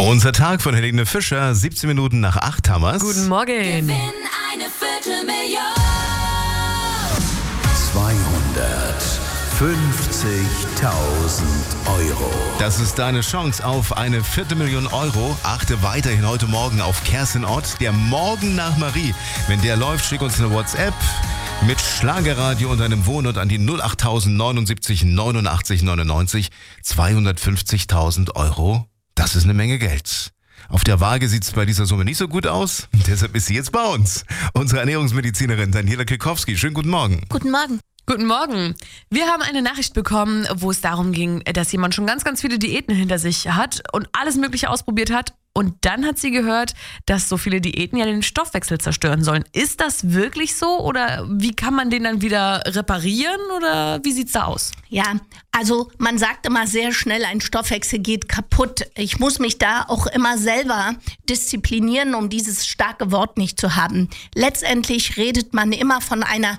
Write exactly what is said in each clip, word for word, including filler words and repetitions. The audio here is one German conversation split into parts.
Unser Tag von Helene Fischer, siebzehn Minuten nach acht haben wir's. Guten Morgen. Gewinn eine Viertelmillion. zweihundertfünfzigtausend Euro. Das ist deine Chance auf eine Viertelmillion Euro. Achte weiterhin heute Morgen auf Kerstin Ott, der Morgen nach Marie. Wenn der läuft, schick uns eine WhatsApp mit Schlagerradio und einem Wohnort an die null acht neunundsiebzig neunundachtzig neunundneunzig. zweihundertfünfzigtausend Euro, das ist eine Menge Geld. Auf der Waage sieht es bei dieser Summe nicht so gut aus. Deshalb ist sie jetzt bei uns. Unsere Ernährungsmedizinerin Daniela Kilkowski. Schönen guten Morgen. Guten Morgen. Guten Morgen. Wir haben eine Nachricht bekommen, wo es darum ging, dass jemand schon ganz, ganz viele Diäten hinter sich hat und alles Mögliche ausprobiert hat. Und dann hat sie gehört, dass so viele Diäten ja den Stoffwechsel zerstören sollen. Ist das wirklich so oder wie kann man den dann wieder reparieren oder wie sieht's da aus? Ja, also man sagt immer sehr schnell, ein Stoffwechsel geht kaputt. Ich muss mich da auch immer selber disziplinieren, um dieses starke Wort nicht zu haben. Letztendlich redet man immer von einer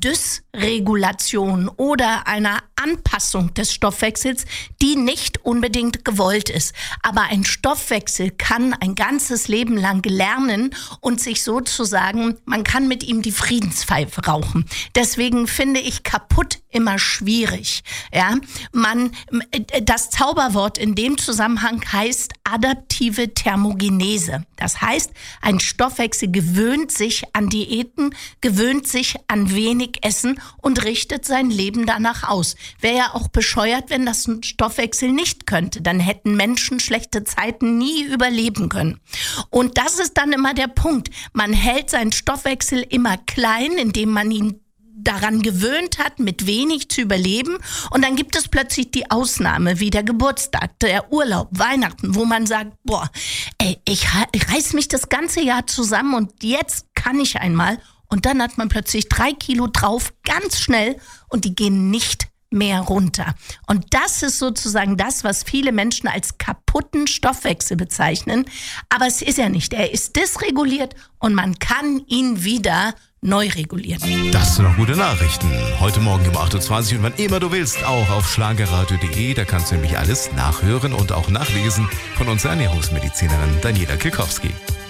Dysregulation oder einer Anpassung des Stoffwechsels, die nicht unbedingt gewollt ist. Aber ein Stoffwechsel kann ein ganzes Leben lang lernen und sich sozusagen, man kann mit ihm die Friedenspfeife rauchen. Deswegen finde ich kaputt immer schwierig. Ja, man, das Zauberwort in dem Zusammenhang heißt adaptive Thermogenese. Das heißt, ein Stoffwechsel gewöhnt sich an Diäten, gewöhnt sich an wenig Essen und richtet sein Leben danach aus. Wäre ja auch bescheuert, wenn das ein Stoffwechsel nicht könnte. Dann hätten Menschen schlechte Zeiten nie überleben können. Und das ist dann immer der Punkt. Man hält seinen Stoffwechsel immer klein, indem man ihn daran gewöhnt hat, mit wenig zu überleben. Und dann gibt es plötzlich die Ausnahme, wie der Geburtstag, der Urlaub, Weihnachten, wo man sagt, boah, ey, ich reiß mich das ganze Jahr zusammen und jetzt kann ich einmal. Und dann hat man plötzlich drei Kilo drauf, ganz schnell, und die gehen nicht mehr runter. Und das ist sozusagen das, was viele Menschen als kaputten Stoffwechsel bezeichnen. Aber es ist ja nicht. Er ist dysreguliert und man kann ihn wieder neu regulieren. Das sind noch gute Nachrichten. Heute Morgen um acht Uhr zwanzig und wann immer du willst, auch auf schlagerradio punkt de. Da kannst du nämlich alles nachhören und auch nachlesen von unserer Ernährungsmedizinerin Daniela Kilkowski.